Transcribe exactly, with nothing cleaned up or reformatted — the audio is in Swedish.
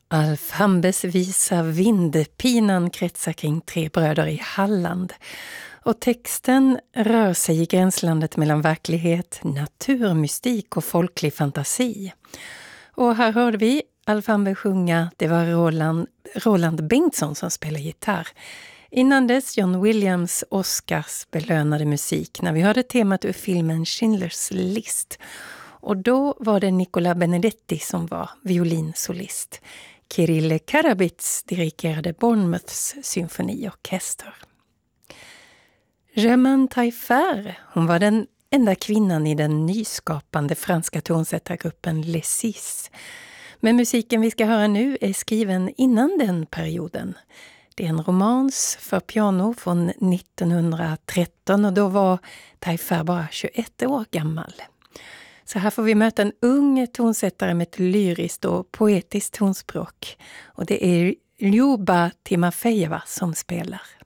Alf Hambes visa Vindpinan kretsar kring tre bröder i Halland. Och texten rör sig i gränslandet mellan verklighet, naturmystik och folklig fantasi. Och här hörde vi Alf Hambe sjunga, det var Roland, Roland Bengtsson som spelar gitarr. Innan dess John Williams Oscars belönade musik när vi hörde temat ur filmen Schindler's List. Och då var det Nicola Benedetti som var violinsolist. Kirill Karabits dirigerade Bournemouths symfoniorkester. Germaine Taillefer, hon var den enda kvinnan i den nyskapande franska tonsättargruppen Les Six. Men musiken vi ska höra nu är skriven innan den perioden. Det är en romans för piano från nittonhundratretton och då var Taillefer bara tjugoett år gammal. Så här får vi möta en ung tonsättare med ett lyriskt och poetiskt tonspråk. Och det är Ljuba Timofejeva som spelar.